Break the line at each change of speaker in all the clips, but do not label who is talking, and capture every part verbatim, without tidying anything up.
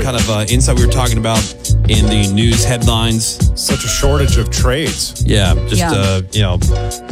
kind of uh, insight we were talking about in the news headlines.
Such a shortage of trades.
Yeah, just,
Yeah.
Uh, you know,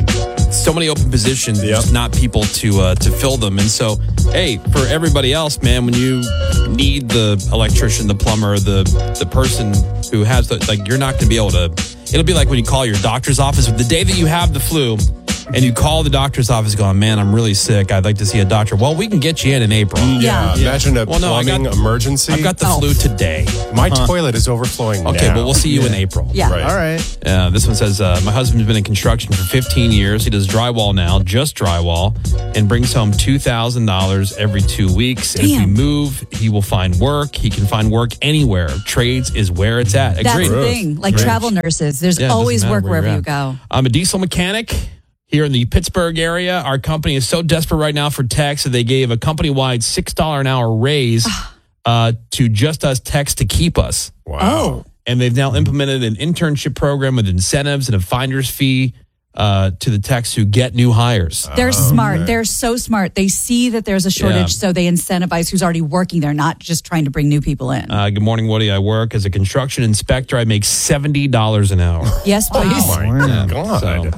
so many open positions,
Yep.
just not people to uh, to fill them. And so, hey, for everybody else, man, when you need the electrician, the plumber, the the person who has the, like, you're not going to be able to, it'll be like when you call your doctor's office. The day that you have the flu and you call the doctor's office going, man, I'm really sick. I'd like to see a doctor. Well, we can get you in in April.
Yeah.
Imagine a
Well, no, I
plumbing
got-
emergency.
I've got the
Oh.
flu today.
My toilet is overflowing
Okay,
now.
but we'll see you in April.
Yeah.
Right.
All right.
Uh, this one says, uh, my husband's been in construction for fifteen years. He does drywall now, just drywall, and brings home two thousand dollars every two weeks. And if we
Damn.
move, he will find work. He can find work anywhere. Trades is where it's at.
That's
Agreed.
the thing. Like
Right.
travel nurses, there's
Yeah, it doesn't
always
matter
work
where
wherever
you're
you
at.
go.
I'm a diesel mechanic here in the Pittsburgh area. Our company is so desperate right now for techs that they gave a company-wide six dollars an hour raise uh, to just us techs to keep us.
Wow.
Oh.
And they've now implemented an internship program with incentives and a finder's fee uh, to the techs who get new hires.
They're smart. They're so smart. They see that there's a shortage,
Yeah.
so they incentivize who's already working there, not just trying to bring new people in.
Uh, good morning, Woody. I work as a construction inspector. I make seventy dollars an hour.
Yes, please.
Oh, my
Yeah.
God.
So-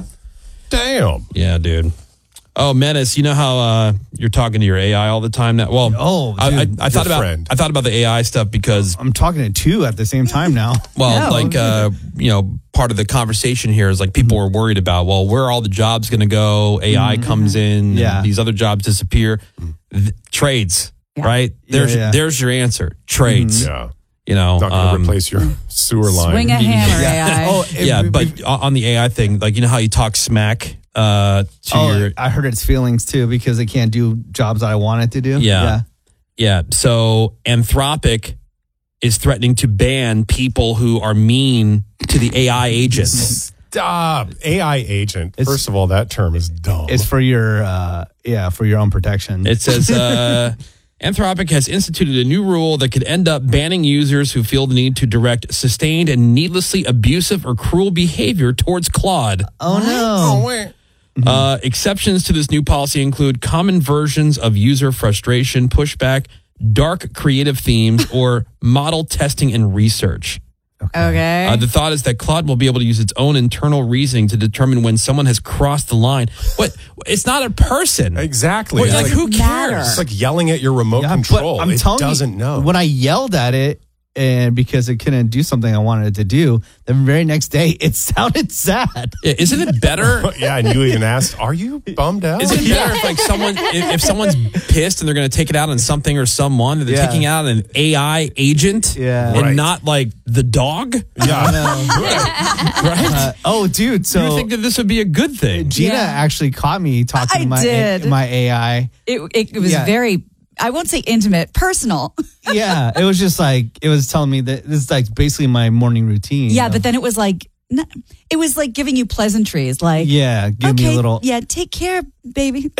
Damn.
Yeah, dude. Oh, Menace, you know how uh, you're talking to your A I all the time now? Well,
Oh,
I, I,
dude,
I thought
your
about
friend.
I thought about the A I stuff because,
I'm talking to two at the same time now.
well,
No.
like, uh, you know, part of the conversation here is like people are worried about, well, where are all the jobs going to go? A I comes in,
Yeah.
and these other jobs disappear. Th- trades,
Yeah.
right? There's
yeah.
there's your answer. Trades.
Yeah.
You know,
Not going to
um,
replace your sewer line.
Swing a hammer, A I.
Oh, it-
yeah,
it-
but on the A I thing, like, you know how you talk smack uh, to
oh,
your
I heard its feelings too because they can't do jobs that I want it to do.
Yeah. Yeah. So Anthropic is threatening to ban people who are mean to the A I agents.
Stop. A I agent.
It's-
First of all, that term is dumb.
It's for your, uh, yeah, for your own protection.
It says uh, Anthropic has instituted a new rule that could end up banning users who feel the need to direct sustained and needlessly abusive or cruel behavior towards Claude.
oh no.
wait.
Uh, exceptions to this new policy include common versions of user frustration, pushback, dark creative themes, or model testing and research.
Okay.
Uh, the thought is that Claude will be able to use its own internal reasoning to determine when someone has crossed the line. What? It's not a person.
Exactly.
Well,
It's
like,
like,
who
matter.
cares?
it's like yelling at your remote
Yeah, but
control.
I'm
it
telling
doesn't
you,
know.
When I yelled at it, and because it couldn't do something I wanted it to do, the very next day it sounded sad.
Yeah, isn't it better?
yeah, and you even asked, "Are you bummed out?"
Isn't it better if like someone if, if someone's pissed and they're going to take it out on something or someone, that they're
Yeah.
taking it out on an A I agent,
Yeah.
and
Right.
not like the dog?
Yeah.
Right?
Uh, oh, dude. So
you would think that this would be a good thing.
Gina
Yeah.
actually caught me talking
I
to my
did.
my A I.
it, it, it was
Yeah.
very, I won't say intimate, personal.
Yeah, it was just like it was telling me that this is like basically my morning routine.
Yeah,
of-
but then it was like, n- it was like giving you pleasantries. Like,
yeah, give
okay,
me a little.
yeah, take care, baby.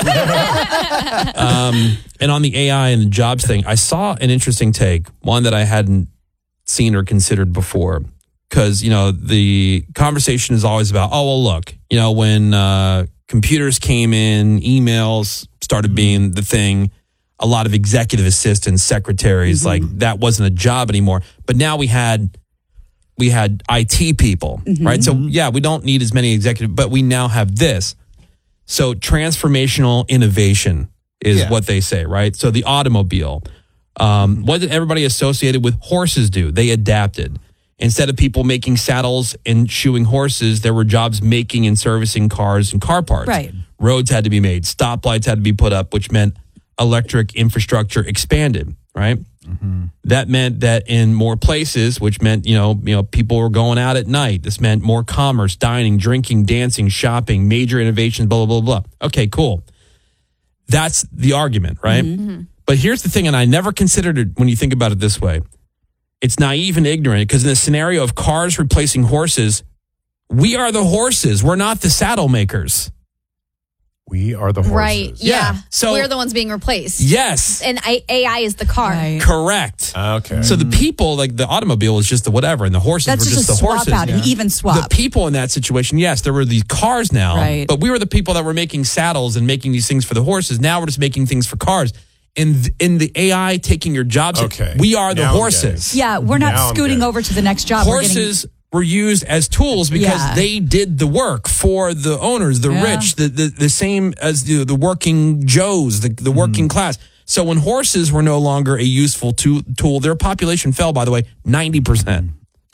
Um, and on the A I and the jobs thing, I saw an interesting take, one that I hadn't seen or considered before. Because, you know, the conversation is always about, oh, well, look, you know, when uh, computers came in, emails started being the thing, a lot of executive assistants, secretaries, like that wasn't a job anymore. But now we had we had I T people, right? So, yeah, we don't need as many executive, but we now have this. So transformational innovation is
Yeah.
what they say, right? So the automobile, um, what did everybody associated with horses do? They adapted. Instead of people making saddles and shoeing horses, there were jobs making and servicing cars and car parts.
Right.
Roads had to be made. Stoplights had to be put up, which meant electric infrastructure expanded, right? That meant that in more places, which meant, you know, you know, people were going out at night. This meant more commerce, dining, drinking, dancing, shopping, major innovations, blah, blah, blah, blah. Okay, cool. That's the argument, right? But here's the thing, and I never considered it when you think about it this way. It's naive and ignorant because in the scenario of cars replacing horses, we are the horses. We're not the saddle makers.
We are the horses.
Right. Yeah.
Yeah, so-
we're the ones being replaced.
Yes,
And I, A I is the car.
Right.
correct.
Okay.
So the people, like the automobile is just the whatever, and the horses
That's
were
just,
just,
a
the
swap
horses.
out, an even swap.
The people in that situation, yes, there were these cars now,
Right.
but we were the people that were making saddles and making these things for the horses. Now we're just making things for cars. in th- in the A I taking your jobs.
Okay.
We are the
Now I'm
horses.
Yeah, we're not
Now I'm
scooting
getting it.
over to the next job. We're getting-
Horses were used as tools because
Yeah.
they did the work for the owners, the
Yeah.
rich, the, the the same as the the working Joes, the the working class. So when horses were no longer a useful to- tool, their population fell, by the way, ninety percent.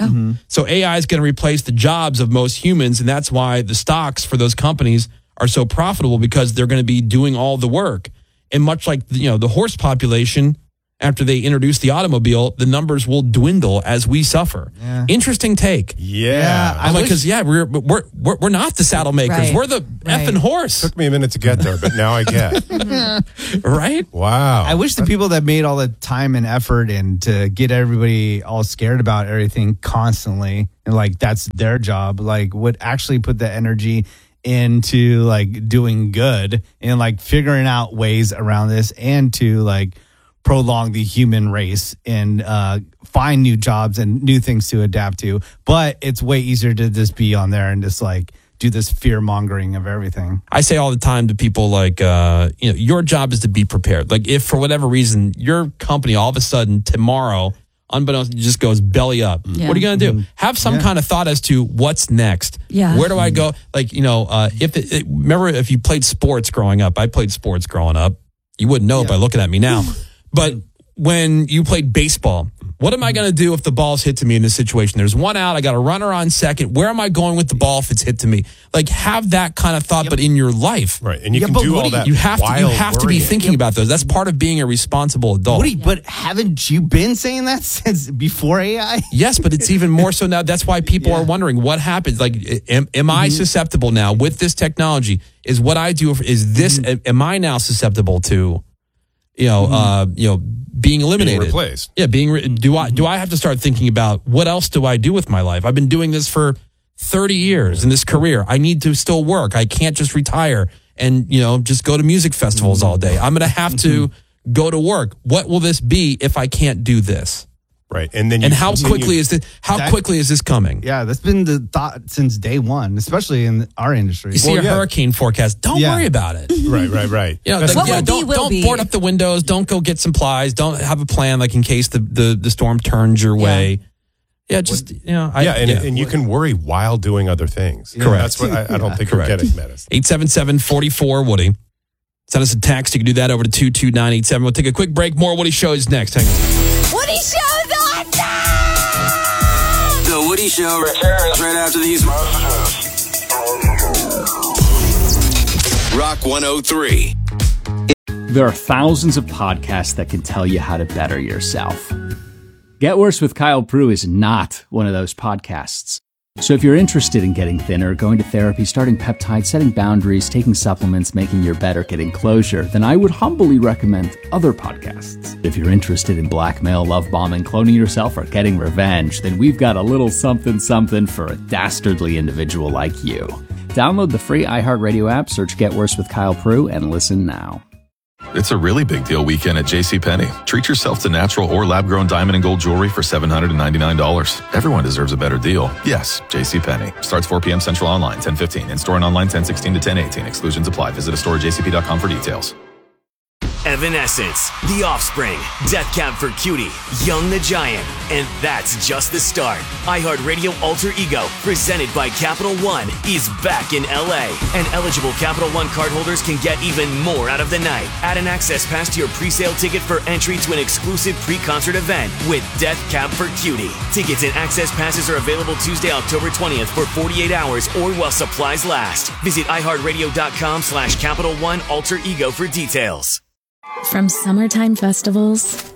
So A I is going to replace the jobs of most humans, and that's why the stocks for those companies are so profitable, because they're going to be doing all the work. And much like, you know, the horse population, after they introduce the automobile, the numbers will dwindle as we suffer.
Yeah.
Interesting take.
Yeah.
I
I'm like,
wish-
because yeah, we're, we're we're we're not the saddle makers.
Right.
We're the
Right.
effing horse,
Took me a minute to get there, but now I get.
right?
Wow.
I wish the people that made all the time and effort and to get everybody all scared about everything constantly, and like that's their job, like would actually put the energy into like doing good and like figuring out ways around this, and to like prolong the human race and uh, find new jobs and new things to adapt to. But it's way easier to just be on there and just like do this fear mongering of everything.
I say all the time to people, like, uh, you know, your job is to be prepared. Like, if for whatever reason your company all of a sudden tomorrow, unbeknownst, just goes belly up,
Yeah.
what are you going to do? Have some
Yeah.
kind of thought as to what's next.
Yeah.
Where do I go? Like, you know, uh, if it, it, remember if you played sports growing up, I played sports growing up. You wouldn't know it by looking at me now. But when you played baseball, what am I going to do if the ball's hit to me in this situation? There's one out. I got a runner on second. Where am I going with the ball if it's hit to me? Like, have that kind of thought, but in your life.
Right. And you
Yeah,
can
but
do
what
all
do you-
that.
You have to. You
while
have to be
worrying.
thinking about those. That's part of being a responsible adult.
Woody, but haven't you been saying that since before A I?
Yes, but it's even more so now. That's why people
Yeah.
are wondering what happens. Like, am, am I susceptible now with this technology? Is what I do? Is this? Am I now susceptible to, you know, uh, you know, being eliminated,
Being replaced.
Yeah, being. Re- do I? Do I have to start thinking about what else do I do with my life? I've been doing this for thirty years in this career. I need to still work. I can't just retire and, you know, just go to music festivals all day. I'm going to have to go to work. What will this be if I can't do this?
Right. And then you
And how
continue-
quickly is this? How
That-
quickly is this coming?
Yeah, that's been the thought since day one, especially in our industry.
You see
Well,
a
yeah.
hurricane forecast. Don't
Yeah.
worry about it.
Right, right, right.
You know,
That's
like,
the
yeah,
will
don't
be, will
don't
be.
board up the windows. Don't go get supplies. Don't have a plan, like in case the the, the storm turns your way. Yeah, just you know. I,
yeah, and, and you can worry while doing other things.
Correct.
That's what I, I don't think
Correct.
we're getting, Menace.
eight seven seven, four four, Woody. Send us a text. You can do that over to two two nine eight seven. We'll take a quick break. More Woody Show is next. Hang on.
Woody Show's awesome!
The Woody Show returns right after these Rock one oh three.
There are thousands of podcasts that can tell you how to better yourself. Get Worse with Kyle Prue is not one of those podcasts. So if you're interested in getting thinner, going to therapy, starting peptides, setting boundaries, taking supplements, making your bed, or getting closure, then I would humbly recommend other podcasts. If you're interested in blackmail, love bombing, cloning yourself, or getting revenge, then we've got a little something something for a dastardly individual like you. Download the free iHeartRadio app, search Get Worse with Kyle Prue, and listen now.
It's a really big deal weekend at JCPenney. Treat yourself to natural or lab-grown diamond and gold jewelry for seven hundred ninety-nine dollars. Everyone deserves a better deal. Yes, JCPenney. Starts four p.m. Central online, ten fifteen. In-store and online, ten sixteen to ten eighteen. Exclusions apply. Visit a store at j c p dot com for details.
Evanescence, The Offspring, Death Cab for Cutie, Young the Giant, and that's just the start. iHeartRadio Alter Ego, presented by Capital One, is back in L A, and eligible Capital One cardholders can get even more out of the night. Add an access pass to your pre-sale ticket for entry to an exclusive pre-concert event with Death Cab for Cutie. Tickets and access passes are available Tuesday, October twentieth for forty-eight hours or while supplies last. Visit iHeartRadio.com slash Capital One Alter Ego for details.
From summertime festivals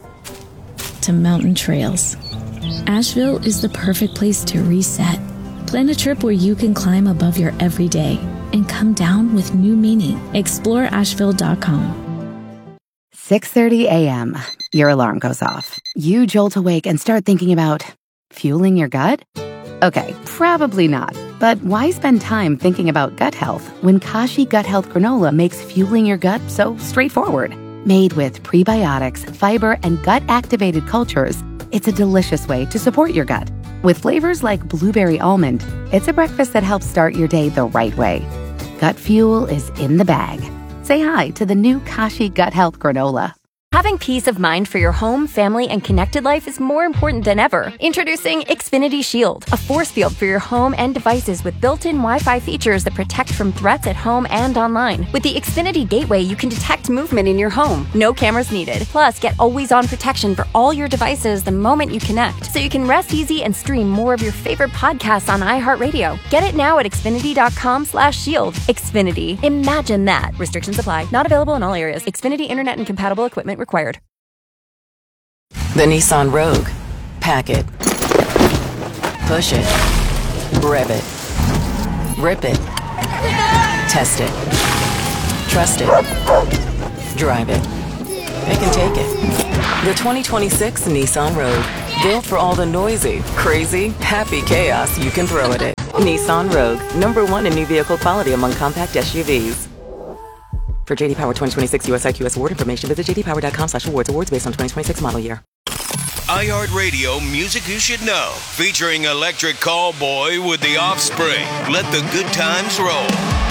to mountain trails, Asheville is the perfect place to reset. Plan a trip where you can climb above your everyday and come down with new meaning. explore asheville dot com.
six thirty a.m. Your alarm goes off. You jolt awake and start thinking about fueling your gut? Okay, probably not. But why spend time thinking about gut health when Kashi Gut Health Granola makes fueling your gut so straightforward? Made with prebiotics, fiber, and gut-activated cultures, it's a delicious way to support your gut. With flavors like blueberry almond, it's a breakfast that helps start your day the right way. Gut fuel is in the bag. Say hi to the new Kashi Gut Health Granola.
Having peace of mind for your home, family, and connected life is more important than ever. Introducing Xfinity Shield, a force field for your home and devices with built-in Wi-Fi features that protect from threats at home and online. With the Xfinity Gateway, you can detect movement in your home. No cameras needed. Plus, get always-on protection for all your devices the moment you connect, so you can rest easy and stream more of your favorite podcasts on iHeartRadio. Get it now at Xfinity.com slash shield. Xfinity. Imagine that. Restrictions apply. Not available in all areas. Xfinity Internet and compatible equipment required.
The Nissan Rogue. Pack it. Push it. Rev it. Rip it. Test it. Trust it. Drive it. It can take it. The twenty twenty-six Nissan Rogue. Built for all the noisy, crazy, happy chaos you can throw at it. Nissan Rogue. Number one in new vehicle quality among compact S U Vs. For J D Power twenty twenty-six U S I Q S award information, visit j d power dot com slash awards. Awards based on twenty twenty-six model year.
iHeartRadio Music You Should Know. Featuring Electric Callboy with The Offspring. Let the good times roll.